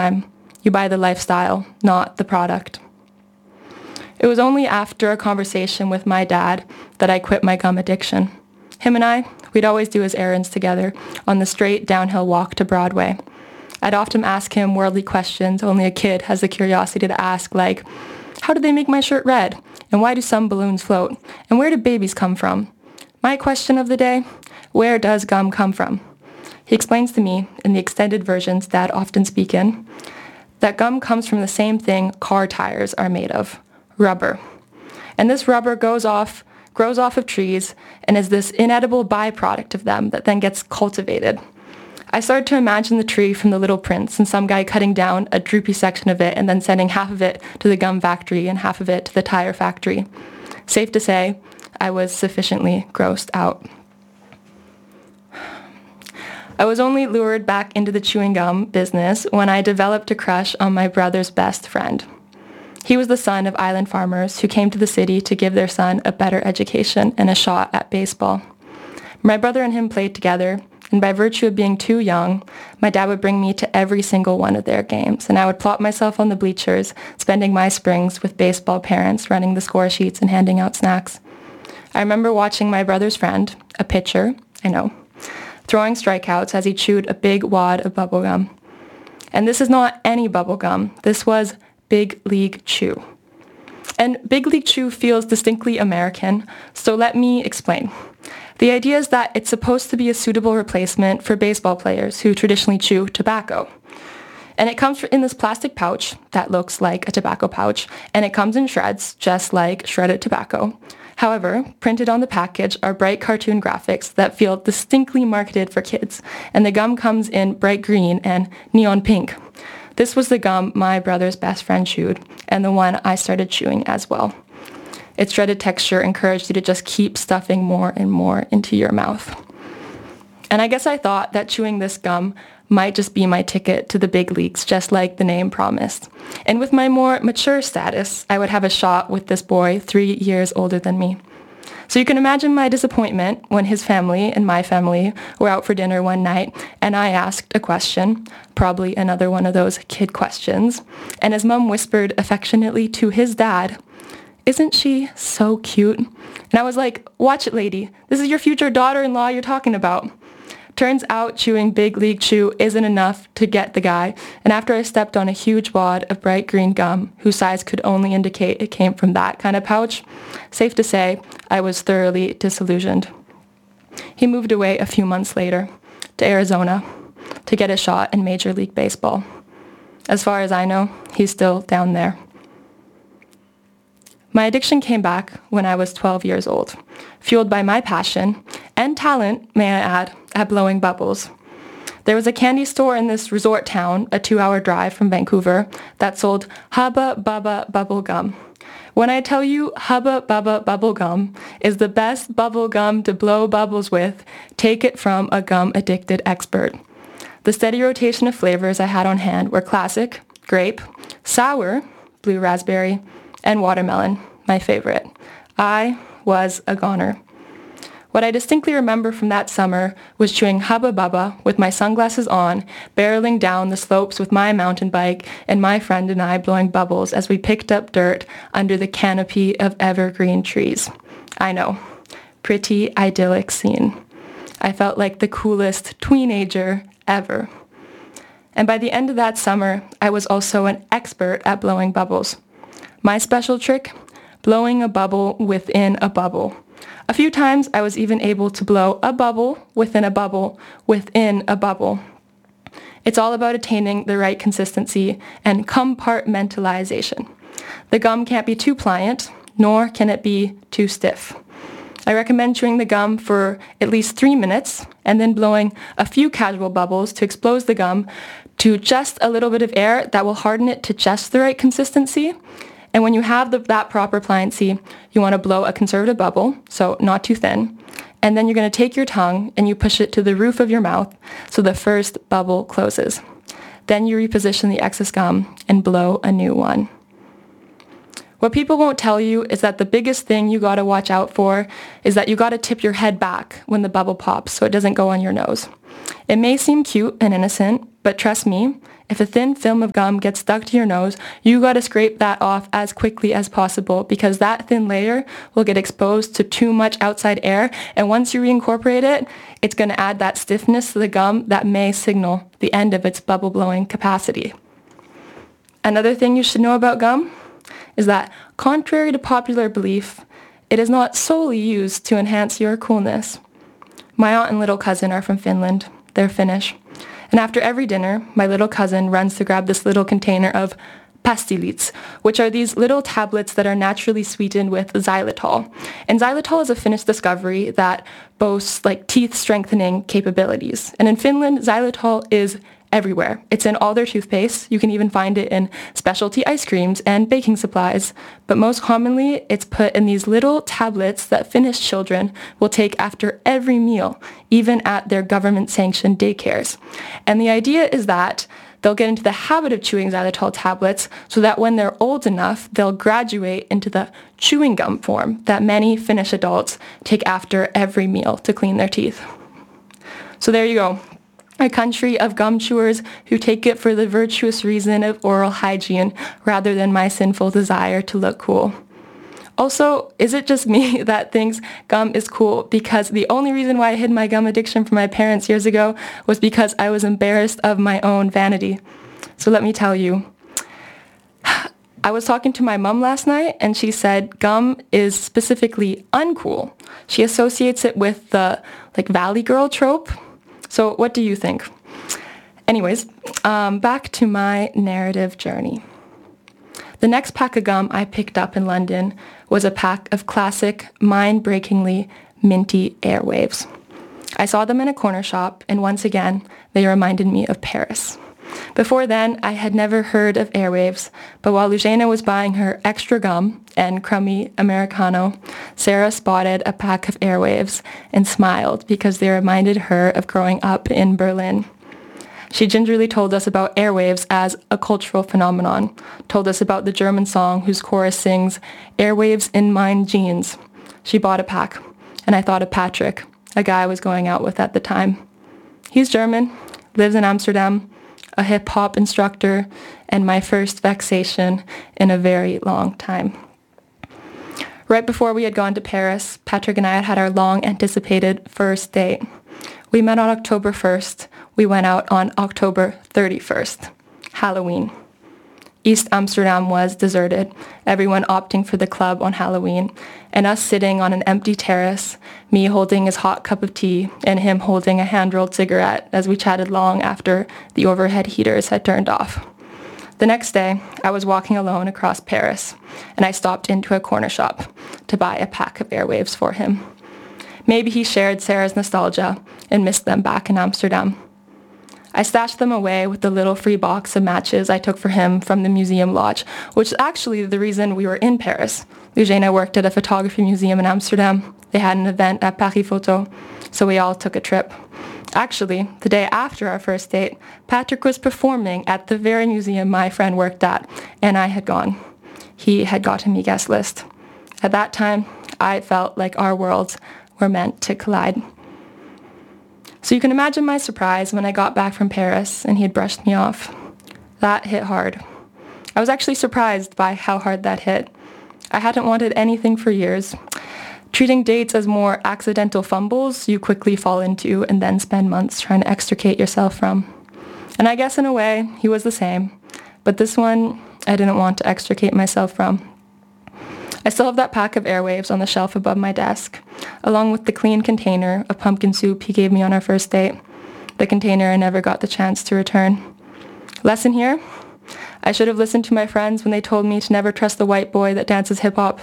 time. You buy the lifestyle, not the product. It was only after a conversation with my dad that I quit my gum addiction. Him and we'd always do his errands together on the straight downhill walk to Broadway. I'd often ask him worldly questions only a kid has the curiosity to ask, like, how do they make my shirt red? And why do some balloons float? And where do babies come from? My question of the day, where does gum come from? He explains to me, in the extended versions Dad often speak in, that gum comes from the same thing car tires are made of, rubber. And this rubber grows off of trees and is this inedible byproduct of them that then gets cultivated. I started to imagine the tree from The Little Prince and some guy cutting down a droopy section of it and then sending half of it to the gum factory and half of it to the tire factory. Safe to say, I was sufficiently grossed out. I was only lured back into the chewing gum business when I developed a crush on my brother's best friend. He was the son of island farmers who came to the city to give their son a better education and a shot at baseball. My brother and him played together, and by virtue of being too young, my dad would bring me to every single one of their games, and I would plop myself on the bleachers, spending my springs with baseball parents, running the score sheets and handing out snacks. I remember watching my brother's friend, a pitcher, throwing strikeouts as he chewed a big wad of bubble gum. And this is not any bubble gum. This was Big League Chew. And Big League Chew feels distinctly American, so let me explain. The idea is that it's supposed to be a suitable replacement for baseball players who traditionally chew tobacco. And it comes in this plastic pouch that looks like a tobacco pouch, and it comes in shreds, just like shredded tobacco. However, printed on the package are bright cartoon graphics that feel distinctly marketed for kids, and the gum comes in bright green and neon pink. This was the gum my brother's best friend chewed, and the one I started chewing as well. Its shredded texture encouraged you to just keep stuffing more and more into your mouth. And I guess I thought that chewing this gum might just be my ticket to the big leagues, just like the name promised. And with my more mature status, I would have a shot with this boy 3 years older than me. So you can imagine my disappointment when his family and my family were out for dinner one night, and I asked a question, probably another one of those kid questions, and his mom whispered affectionately to his dad, "Isn't she so cute?" And I was like, "Watch it, lady. This is your future daughter-in-law you're talking about." Turns out chewing Big League Chew isn't enough to get the guy, and after I stepped on a huge wad of bright green gum, whose size could only indicate it came from that kind of pouch, safe to say, I was thoroughly disillusioned. He moved away a few months later to Arizona to get a shot in Major League Baseball. As far as I know, he's still down there. My addiction came back when I was 12 years old, fueled by my passion and talent, may I add, at blowing bubbles. There was a candy store in this resort town, a 2-hour drive from Vancouver, that sold Hubba Bubba Bubble Gum. When I tell you Hubba Bubba Bubble Gum is the best bubble gum to blow bubbles with, take it from a gum-addicted expert. The steady rotation of flavors I had on hand were classic, grape, sour, blue raspberry, and watermelon, my favorite. I was a goner. What I distinctly remember from that summer was chewing Hubba Bubba with my sunglasses on, barreling down the slopes with my mountain bike, and my friend and I blowing bubbles as we picked up dirt under the canopy of evergreen trees. I know, pretty idyllic scene. I felt like the coolest tweenager ever. And by the end of that summer, I was also an expert at blowing bubbles. My special trick? Blowing a bubble within a bubble. A few times I was even able to blow a bubble within a bubble within a bubble. It's all about attaining the right consistency and compartmentalization. The gum can't be too pliant, nor can it be too stiff. I recommend chewing the gum for at least 3 minutes and then blowing a few casual bubbles to expose the gum to just a little bit of air that will harden it to just the right consistency. And when you have that proper pliancy, you want to blow a conservative bubble, so not too thin. And then you're going to take your tongue and you push it to the roof of your mouth so the first bubble closes. Then you reposition the excess gum and blow a new one. What people won't tell you is that the biggest thing you got to watch out for is that you got to tip your head back when the bubble pops so it doesn't go on your nose. It may seem cute and innocent, but trust me, If a thin film of gum gets stuck to your nose, you gotta scrape that off as quickly as possible because that thin layer will get exposed to too much outside air, and once you reincorporate it, it's gonna add that stiffness to the gum that may signal the end of its bubble blowing capacity. Another thing you should know about gum is that, contrary to popular belief, it is not solely used to enhance your coolness. My aunt and little cousin are from Finland. They're Finnish. And after every dinner, my little cousin runs to grab this little container of pastilits, which are these little tablets that are naturally sweetened with xylitol. And xylitol is a Finnish discovery that boasts teeth strengthening capabilities. And in Finland, xylitol is everywhere. It's in all their toothpaste. You can even find it in specialty ice creams and baking supplies. But most commonly, it's put in these little tablets that Finnish children will take after every meal, even at their government-sanctioned daycares. And the idea is that they'll get into the habit of chewing xylitol tablets so that when they're old enough, they'll graduate into the chewing gum form that many Finnish adults take after every meal to clean their teeth. So there you go. A country of gum chewers who take it for the virtuous reason of oral hygiene rather than my sinful desire to look cool. Also, is it just me that thinks gum is cool? Because the only reason why I hid my gum addiction from my parents years ago was because I was embarrassed of my own vanity. So let me tell you. I was talking to my mom last night and she said gum is specifically uncool. She associates it with the Valley Girl trope. So what do you think? Anyways, back to my narrative journey. The next pack of gum I picked up in London was a pack of classic, mind-breakingly minty Airwaves. I saw them in a corner shop, and once again, they reminded me of Paris. Before then, I had never heard of Airwaves, but while Lugena was buying her extra gum and crummy Americano, Sarah spotted a pack of Airwaves and smiled because they reminded her of growing up in Berlin. She gingerly told us about Airwaves as a cultural phenomenon, told us about the German song whose chorus sings, "Airwaves in mine jeans." She bought a pack, and I thought of Patrick, a guy I was going out with at the time. He's German, lives in Amsterdam, a hip-hop instructor, and my first vexation in a very long time. Right before we had gone to Paris, Patrick and I had had our long-anticipated first date. We met on October 1st. We went out on October 31st, Halloween. East Amsterdam was deserted, everyone opting for the club on Halloween, and us sitting on an empty terrace, me holding his hot cup of tea and him holding a hand-rolled cigarette as we chatted long after the overhead heaters had turned off. The next day, I was walking alone across Paris, and I stopped into a corner shop to buy a pack of Airwaves for him. Maybe he shared Sarah's nostalgia and missed them back in Amsterdam. I stashed them away with the little free box of matches I took for him from the museum lodge, which is actually the reason we were in Paris. Lugena worked at a photography museum in Amsterdam. They had an event at Paris Photo, so we all took a trip. Actually, the day after our first date, Patrick was performing at the very museum my friend worked at, and I had gone. He had gotten me guest list. At that time, I felt like our worlds were meant to collide. So you can imagine my surprise when I got back from Paris and he had brushed me off. That hit hard. I was actually surprised by how hard that hit. I hadn't wanted anything for years. Treating dates as more accidental fumbles you quickly fall into and then spend months trying to extricate yourself from. And I guess in a way, he was the same. But this one, I didn't want to extricate myself from. I still have that pack of Airwaves on the shelf above my desk, along with the clean container of pumpkin soup he gave me on our first date, the container I never got the chance to return. Lesson here? I should have listened to my friends when they told me to never trust the white boy that dances hip-hop.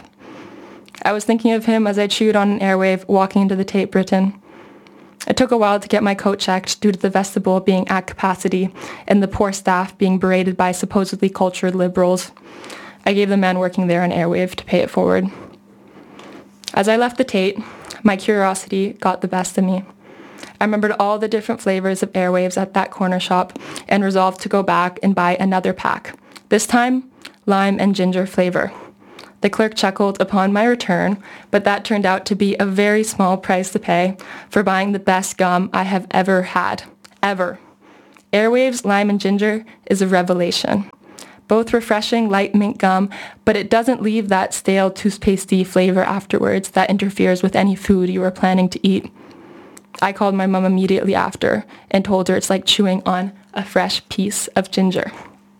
I was thinking of him as I chewed on an Airwave walking into the Tate Britain. It took a while to get my coat checked due to the vestibule being at capacity and the poor staff being berated by supposedly cultured liberals. I gave the man working there an Airwave to pay it forward. As I left the Tate, my curiosity got the best of me. I remembered all the different flavors of Airwaves at that corner shop and resolved to go back and buy another pack, this time lime and ginger flavor. The clerk chuckled upon my return, but that turned out to be a very small price to pay for buying the best gum I have ever had. Ever. Airwaves Lime and Ginger is a revelation. Both refreshing, light mint gum, but it doesn't leave that stale, toothpastey flavor afterwards that interferes with any food you were planning to eat. I called my mom immediately after and told her it's like chewing on a fresh piece of ginger.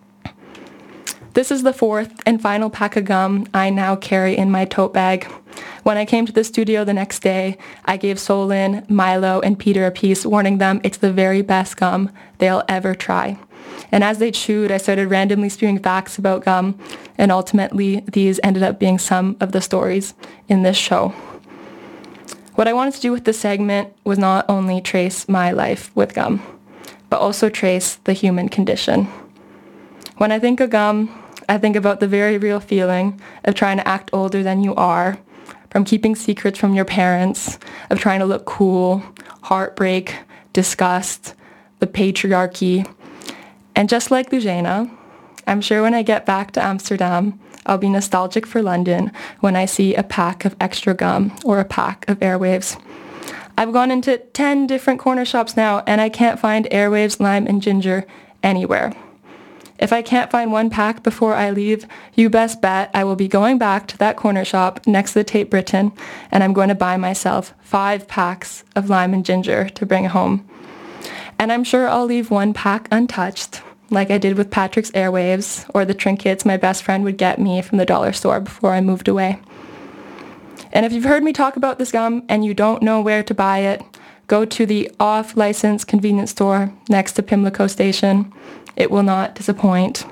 This is the fourth and final pack of gum I now carry in my tote bag. When I came to the studio the next day, I gave Solon, Milo, and Peter a piece, warning them it's the very best gum they'll ever try. And as they chewed, I started randomly spewing facts about gum, and ultimately these ended up being some of the stories in this show. What I wanted to do with this segment was not only trace my life with gum, but also trace the human condition. When I think of gum, I think about the very real feeling of trying to act older than you are, from keeping secrets from your parents, of trying to look cool, heartbreak, disgust, the patriarchy. And just like Lujena, I'm sure when I get back to Amsterdam, I'll be nostalgic for London when I see a pack of extra gum or a pack of Airwaves. I've gone into 10 different corner shops now, and I can't find Airwaves, Lime, and Ginger anywhere. If I can't find one pack before I leave, you best bet I will be going back to that corner shop next to the Tate Britain, and I'm going to buy myself 5 packs of Lime and Ginger to bring home. And I'm sure I'll leave one pack untouched, like I did with Patrick's Airwaves or the trinkets my best friend would get me from the dollar store before I moved away. And if you've heard me talk about this gum and you don't know where to buy it, go to the off-license convenience store next to Pimlico Station. It will not disappoint.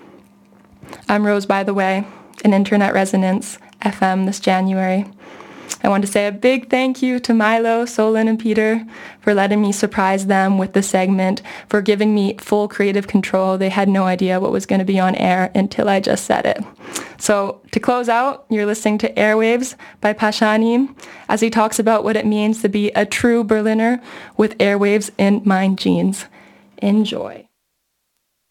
I'm Rose, by the way, an intern at Resonance FM this January. I want to say a big thank you to Milo, Solon, and Peter for letting me surprise them with the segment, for giving me full creative control. They had no idea what was going to be on air until I just said it. So to close out, you're listening to Airwaves by Pashani as he talks about what it means to be a true Berliner with airwaves in my jeans. Enjoy.